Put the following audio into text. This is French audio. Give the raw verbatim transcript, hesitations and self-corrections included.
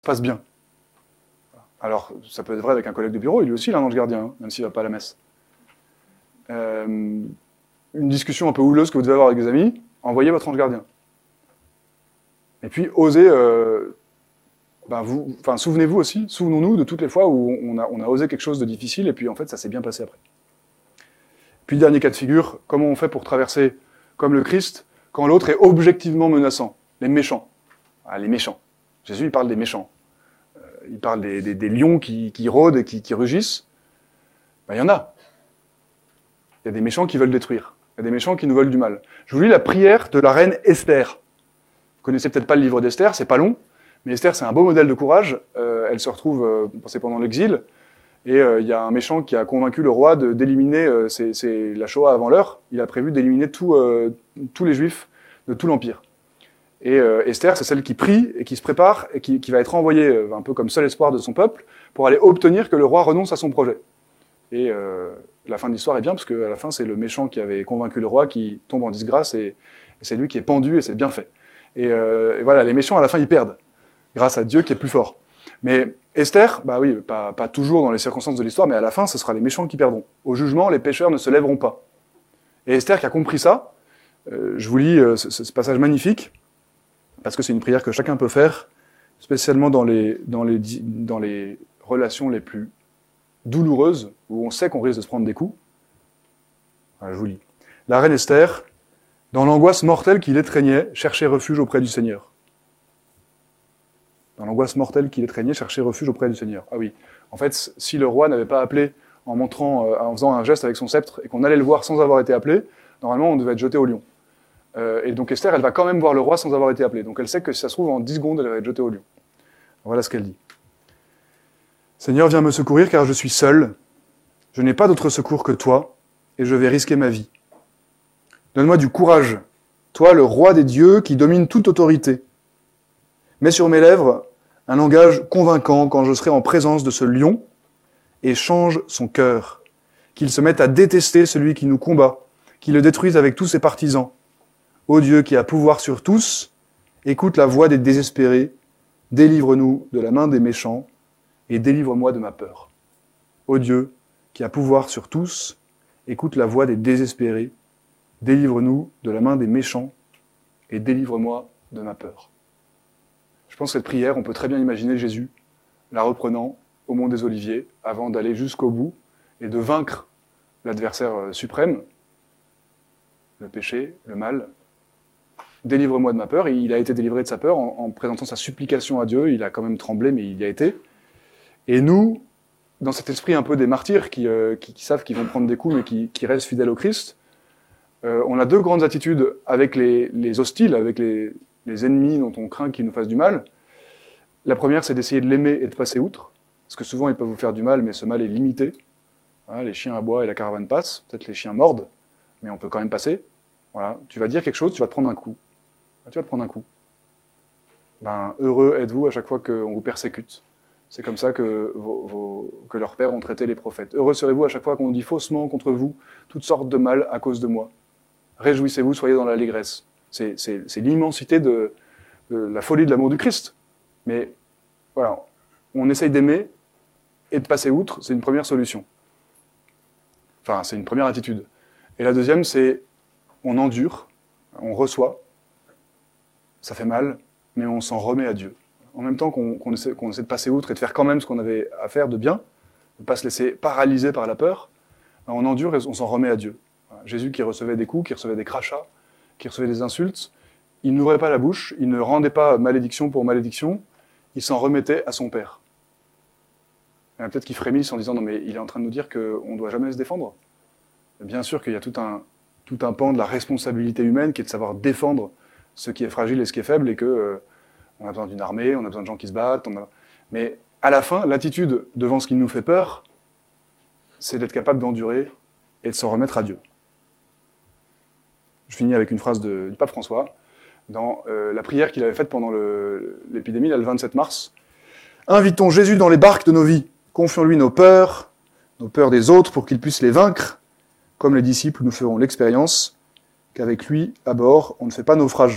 passe bien. Alors, ça peut être vrai avec un collègue de bureau, lui aussi il a un ange gardien, hein, même s'il ne va pas à la messe. Euh, une discussion un peu houleuse que vous devez avoir avec des amis, envoyez votre ange gardien. Et puis, osez... Euh, ben vous, enfin, souvenez-vous aussi, souvenons-nous de toutes les fois où on a, on a osé quelque chose de difficile, et puis en fait, ça s'est bien passé après. Puis, dernier cas de figure, comment on fait pour traverser comme le Christ, quand l'autre est objectivement menaçant, les méchants. Ah, les méchants. Jésus, il parle des méchants. Euh, il parle des, des, des lions qui, qui rôdent et qui, qui rugissent. Ben, il y en a. Il y a des méchants qui veulent détruire. Il y a des méchants qui nous veulent du mal. Je vous lis la prière de la reine Esther. Vous connaissez peut-être pas le livre d'Esther, c'est pas long, mais Esther, c'est un beau modèle de courage. Euh, elle se retrouve, euh, c'est pendant l'exil, et euh, il y a un méchant qui a convaincu le roi de, d'éliminer, euh, c'est, c'est la Shoah avant l'heure, il a prévu d'éliminer tout, euh, tous les juifs de tout l'Empire. Et euh, Esther, c'est celle qui prie et qui se prépare et qui, qui va être envoyée, euh, un peu comme seul espoir de son peuple, pour aller obtenir que le roi renonce à son projet. Et euh, la fin de l'histoire est bien, parce qu'à la fin, c'est le méchant qui avait convaincu le roi qui tombe en disgrâce, et, et c'est lui qui est pendu, et c'est bien fait. Et, euh, et voilà, les méchants, à la fin, ils perdent, grâce à Dieu qui est plus fort. Mais Esther, bah oui, pas, pas toujours dans les circonstances de l'histoire, mais à la fin, ce sera les méchants qui perdront. Au jugement, les pécheurs ne se lèveront pas. Et Esther, qui a compris ça, euh, je vous lis euh, ce, ce passage magnifique, parce que c'est une prière que chacun peut faire, spécialement dans les, dans les, dans les relations les plus douloureuses, où on sait qu'on risque de se prendre des coups. Voilà, je vous lis. La reine Esther, dans l'angoisse mortelle qui l'étreignait, cherchait refuge auprès du Seigneur. Dans l'angoisse mortelle qui l'étreignait, cherchait refuge auprès du Seigneur. Ah oui, en fait, si le roi n'avait pas appelé en montrant, euh, en faisant un geste avec son sceptre, et qu'on allait le voir sans avoir été appelé, normalement on devait être jeté au lion. Euh, et donc Esther, elle va quand même voir le roi sans avoir été appelée. Donc elle sait que si ça se trouve, en dix secondes, elle va être jetée au lion. Voilà ce qu'elle dit. Seigneur, viens me secourir, car je suis seul. Je n'ai pas d'autre secours que toi, et je vais risquer ma vie. Donne-moi du courage, toi, le roi des dieux qui domine toute autorité. Mets sur mes lèvres un langage convaincant quand je serai en présence de ce lion, et change son cœur, qu'il se mette à détester celui qui nous combat, qu'il le détruise avec tous ses partisans. Ô Dieu qui a pouvoir sur tous, écoute la voix des désespérés, délivre-nous de la main des méchants, et délivre-moi de ma peur. Ô Dieu qui a pouvoir sur tous, écoute la voix des désespérés, délivre-nous de la main des méchants, et délivre-moi de ma peur. Je pense que cette prière, on peut très bien imaginer Jésus la reprenant au mont des Oliviers, avant d'aller jusqu'au bout, et de vaincre l'adversaire suprême, le péché, le mal. Délivre-moi de ma peur. Et il a été délivré de sa peur en, en présentant sa supplication à Dieu. Il a quand même tremblé, mais il y a été. Et nous, dans cet esprit un peu des martyrs qui, euh, qui, qui savent qu'ils vont prendre des coups, mais qui, qui restent fidèles au Christ, euh, on a deux grandes attitudes avec les, les hostiles, avec les, les ennemis dont on craint qu'ils nous fassent du mal. La première, c'est d'essayer de l'aimer et de passer outre, parce que souvent, ils peuvent vous faire du mal, mais ce mal est limité. Voilà, les chiens aboient et la caravane passe. Peut-être les chiens mordent, mais on peut quand même passer. Voilà. Tu vas dire quelque chose, tu vas te prendre un coup. Tu vas te prendre un coup. Ben, heureux êtes-vous à chaque fois qu'on vous persécute. C'est comme ça que, vos, vos, que leurs pères ont traité les prophètes. Heureux serez-vous à chaque fois qu'on dit faussement contre vous toutes sortes de mal à cause de moi. Réjouissez-vous, soyez dans l'allégresse. C'est, c'est, c'est l'immensité de, de la folie de l'amour du Christ. Mais voilà, on essaye d'aimer et de passer outre, c'est une première solution. Enfin, c'est une première attitude. Et la deuxième, c'est on endure, on reçoit, ça fait mal, mais on s'en remet à Dieu. En même temps qu'on, qu'on, essaie, qu'on essaie de passer outre et de faire quand même ce qu'on avait à faire de bien, de ne pas se laisser paralyser par la peur, on endure et on s'en remet à Dieu. Voilà. Jésus qui recevait des coups, qui recevait des crachats, qui recevait des insultes, il n'ouvrait pas la bouche, il ne rendait pas malédiction pour malédiction, il s'en remettait à son Père. Il y en a peut-être qui frémissent en disant « Non mais il est en train de nous dire qu'on ne doit jamais se défendre ». Bien sûr qu'il y a tout un, tout un pan de la responsabilité humaine qui est de savoir défendre ce qui est fragile et ce qui est faible, et que euh, on a besoin d'une armée, on a besoin de gens qui se battent. On a... Mais à la fin, l'attitude devant ce qui nous fait peur, c'est d'être capable d'endurer et de s'en remettre à Dieu. Je finis avec une phrase de, du pape François, dans euh, la prière qu'il avait faite pendant le, l'épidémie, là, le vingt-sept mars. « Invitons Jésus dans les barques de nos vies, confions-lui nos peurs, nos peurs des autres pour qu'il puisse les vaincre. Comme les disciples, nous ferons l'expérience qu'avec lui, à bord, on ne fait pas naufrage. »